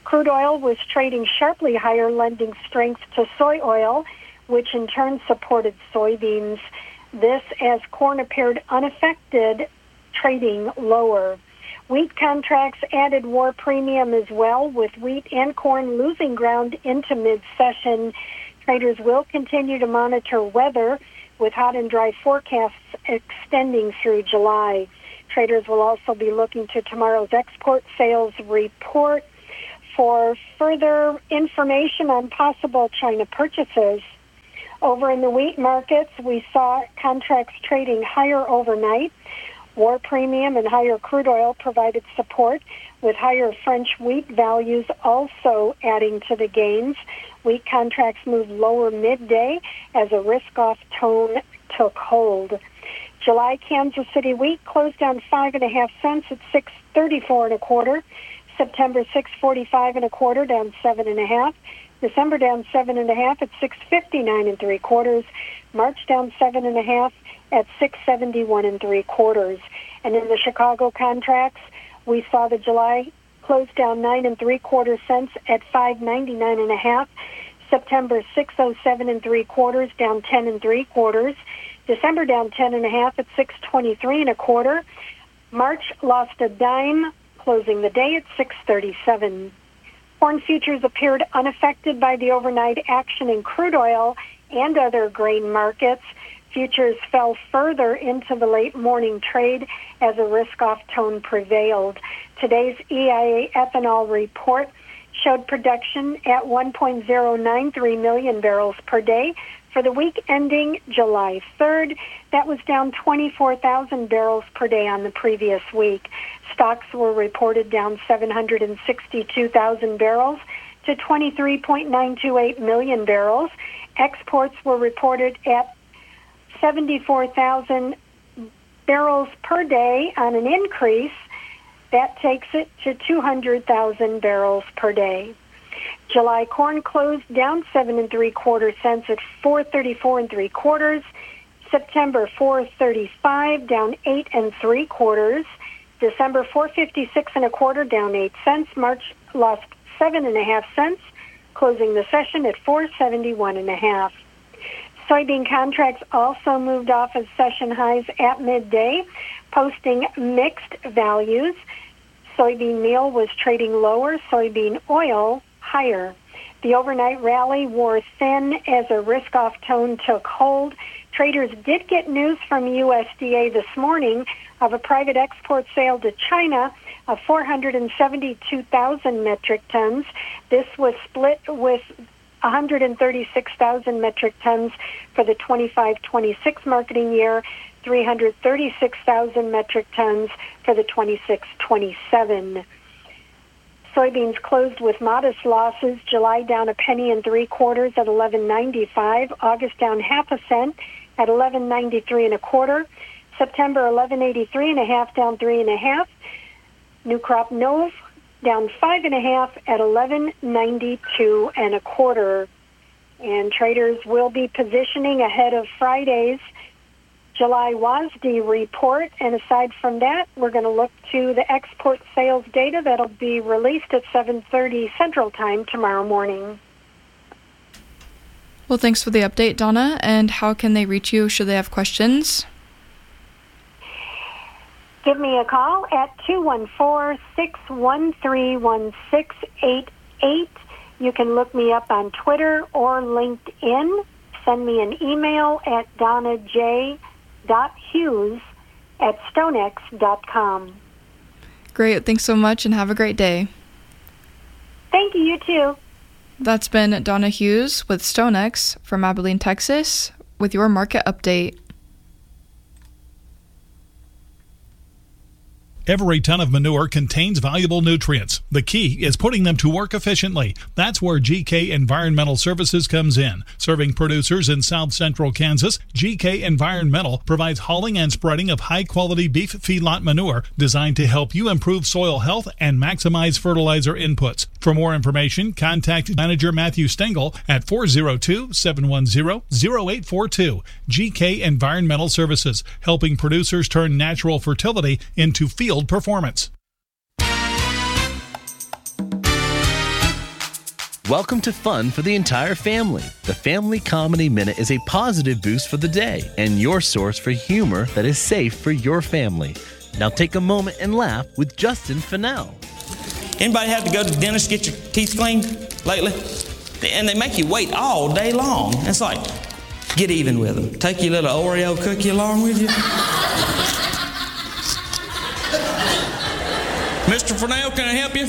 S19: Crude oil was trading sharply higher, lending strength to soy oil, which in turn supported soybeans. This as corn appeared unaffected, trading lower. Wheat contracts added war premium as well, with wheat and corn losing ground into mid-session. Traders will continue to monitor weather, with hot and dry forecasts extending through July. Traders will also be looking to tomorrow's export sales report for further information on possible China purchases. Over in the wheat markets, we saw contracts trading higher overnight. War premium and higher crude oil provided support, with higher French wheat values also adding to the gains. Wheat contracts moved lower midday as a risk-off tone took hold. July Kansas City wheat closed down 5.5 cents at $6.34 1/4. September $6.45 1/4, down 7.5. December down 7.5 at $6.59 3/4. March down 7.5 at $6.71 3/4. And in the Chicago contracts, we saw the July close down 9 3/4 cents at $5.99 1/2. September $6.07 3/4, down 10 3/4. December down 10.5 at $6.23 1/4. March lost a dime, closing the day at $6.37. Corn futures appeared unaffected by the overnight action in crude oil and other grain markets. Futures fell further into the late morning trade as a risk-off tone prevailed. Today's EIA ethanol report showed production at 1.093 million barrels per day for the week ending July 3rd. That was down 24,000 barrels per day on the previous week. Stocks were reported down 762,000 barrels to 23.928 million barrels. Exports were reported at 74,000 barrels per day on an increase. That takes it to 200,000 barrels per day. July corn closed down 7 3/4 cents at $4.34 3/4. September $4.35, down 8 3/4. December $4.56 1/4, down 8 cents. March lost 7.5 cents, closing the session at $4.71 1/2. Soybean contracts also moved off of session highs at midday, posting mixed values. Soybean meal was trading lower, soybean oil higher. The overnight rally wore thin as a risk-off tone took hold. Traders did get news from USDA this morning of a private export sale to China of 472,000 metric tons. This was split with 136,000 metric tons for the 25-26 marketing year, 336,000 metric tons for the 26-27. Soybeans closed with modest losses. July down 1 3/4 at $11.95. August down 0.5 cent at $11.93 1/4. September $11.83 1/2, down 3.5. New crop Nove down 5.5 at $11.92 1/4. And traders will be positioning ahead of Friday's July WASDE report. And aside from that, we're going to look to the export sales data that'll be released at 7:30 Central Time tomorrow morning.
S4: Well, thanks for the update, Donna. And how can they reach you should they have questions?
S19: Give me a call at 214-613-1688. You can look me up on Twitter or LinkedIn. Send me an email at donnaj.hughes@stonex.com.
S4: Great. Thanks so much and have a great day.
S19: Thank you. You too.
S4: That's been Donna Hughes with StoneX from Abilene, Texas, with your market update.
S2: Every ton of manure contains valuable nutrients. The key is putting them to work efficiently. That's where GK Environmental Services comes in. Serving producers in south central Kansas, GK Environmental provides hauling and spreading of high-quality beef feedlot manure designed to help you improve soil health and maximize fertilizer inputs. For more information, contact Manager Matthew Stengel at 402-710-0842. GK Environmental Services, helping producers turn natural fertility into field performance.
S5: welcome to fun for the entire family. The Family Comedy Minute is a positive boost for the day and your source for humor that is safe for your family. Now take a moment and laugh with Justin Fennell.
S20: Anybody have to go to the dentist to get your teeth cleaned lately? And they make you wait all day long. It's like, get even with them. Take your little Oreo cookie along with you. Mr. Fennell, can I help you?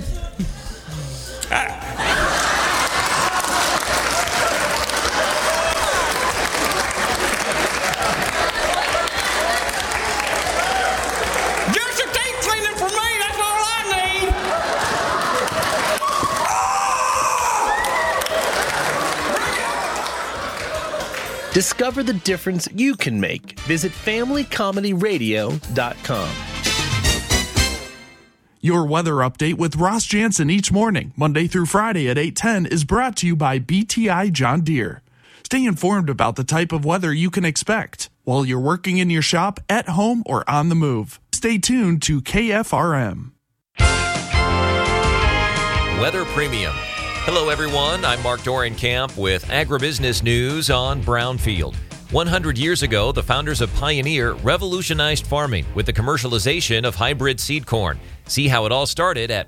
S20: Just your teeth cleaning for me, that's all I
S5: need. Discover the difference you can make. Visit FamilyComedyRadio.com.
S13: Your weather update with Ross Jansen each morning, Monday through Friday at 8:10, is brought to you by BTI John Deere. Stay informed about the type of weather you can expect while you're working in your shop, at home, or on the move. Stay tuned to KFRM.
S21: Weather Premium. Hello, everyone. I'm Mark Dorenkamp with Agribusiness News on Brownfield. 100 years ago, the founders of Pioneer revolutionized farming with the commercialization of hybrid seed corn. See how it all started at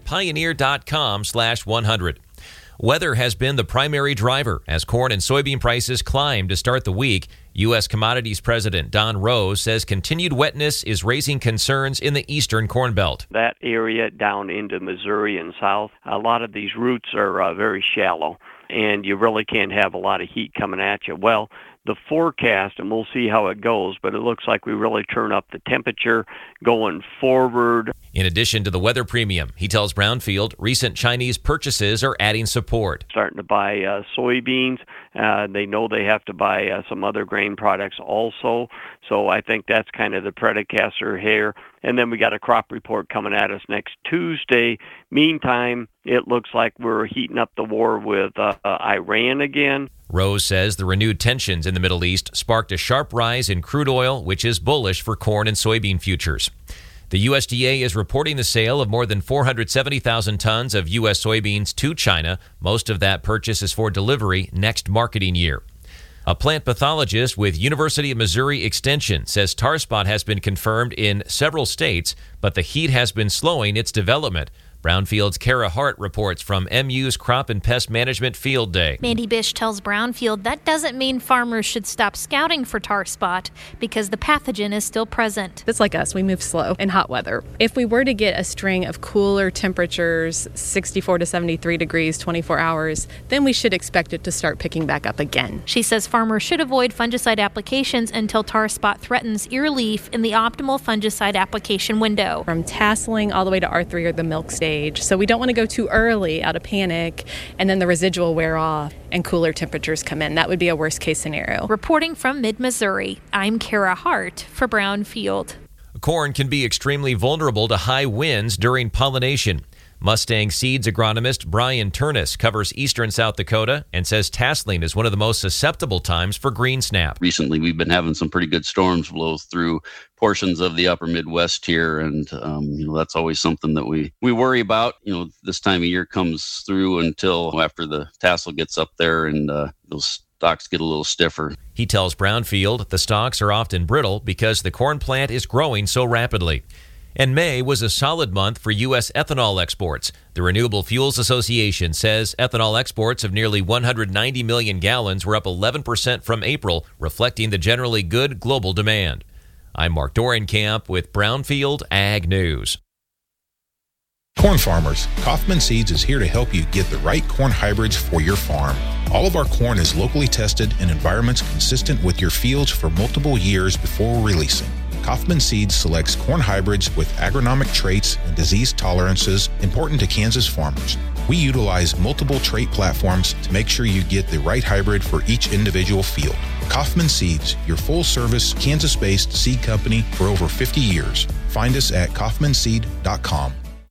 S21: pioneer.com/100. Weather has been the primary driver as corn and soybean prices climbed to start the week. U.S. Commodities President Don Rose says continued wetness is raising concerns in the eastern Corn Belt.
S23: That area down into Missouri and south, a lot of these roots are very shallow, and you really can't have a lot of heat coming at you. Well, the forecast, and we'll see how it goes, but it looks like we really turn up the temperature going forward.
S21: In addition to the weather premium, he tells Brownfield recent Chinese purchases are adding support.
S23: Starting to buy soybeans. They know they have to buy some other grain products also. So I think that's kind of the precursor here. And then we got a crop report coming at us next Tuesday. Meantime, it looks like we're heating up the war with Iran again.
S21: Rose says the renewed tensions in the Middle East sparked a sharp rise in crude oil, which is bullish for corn and soybean futures. The USDA is reporting the sale of more than 470,000 tons of U.S. soybeans to China. Most of that purchase is for delivery next marketing year. A plant pathologist with University of Missouri Extension says tar spot has been confirmed in several states, but the heat has been slowing its development. Brownfield's Kara Hart reports from MU's Crop and Pest Management Field Day.
S24: Mandy Bish tells Brownfield that doesn't mean farmers should stop scouting for tar spot because the pathogen is still present.
S25: It's like us, we move slow in hot weather. If we were to get a string of cooler temperatures, 64 to 73 degrees, 24 hours, then we should expect it to start picking back up again.
S24: She says farmers should avoid fungicide applications until tar spot threatens ear leaf in the optimal fungicide application window.
S25: From tasseling all the way to R3 or the milk stage. So we don't want to go too early out of panic and then the residual wear off and cooler temperatures come in. That would be a worst case scenario.
S24: Reporting from mid-Missouri, I'm Kara Hart for Brownfield.
S21: Corn can be extremely vulnerable to high winds during pollination. Mustang Seeds agronomist Brian Turnus covers eastern South Dakota and says tasseling is one of the most susceptible times for green snap.
S27: Recently, we've been having some pretty good storms blow through portions of the upper Midwest here, and that's always something that we worry about. This time of year comes through until after the tassel gets up there and those stalks get a little stiffer.
S21: He tells Brownfield the stalks are often brittle because the corn plant is growing so rapidly. And May was a solid month for U.S. ethanol exports. The Renewable Fuels Association says ethanol exports of nearly 190 million gallons were up 11% from April, reflecting the generally good global demand. I'm Mark Dorenkamp with Brownfield Ag News.
S28: Corn farmers, Kaufman Seeds is here to help you get the right corn hybrids for your farm. All of our corn is locally tested in environments consistent with your fields for multiple years before releasing. Kaufman Seeds selects corn hybrids with agronomic traits and disease tolerances important to Kansas farmers. We utilize multiple trait platforms to make sure you get the right hybrid for each individual field. Kaufman Seeds, your full-service, Kansas-based seed company for over 50 years. Find us at kaufmanseed.com.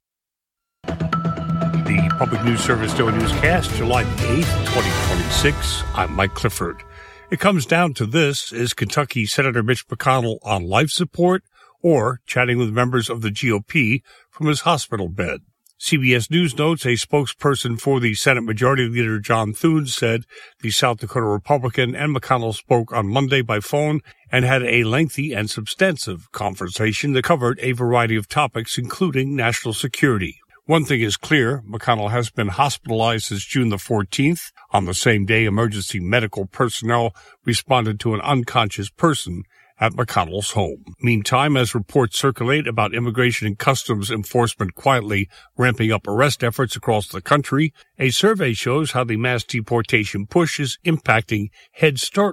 S29: The Public News Service Daily Newscast, July 8th, 2026. I'm Mike Clifford. It comes down to this: is Kentucky Senator Mitch McConnell on life support or chatting with members of the GOP from his hospital bed? CBS News notes a spokesperson for the Senate Majority Leader John Thune said the South Dakota Republican and McConnell spoke on Monday by phone and had a lengthy and substantive conversation that covered a variety of topics, including national security. One thing is clear, McConnell has been hospitalized since June the 14th. On the same day, emergency medical personnel responded to an unconscious person at McConnell's home. Meantime, as reports circulate about Immigration and Customs Enforcement quietly ramping up arrest efforts across the country, a survey shows how the mass deportation push is impacting Head Start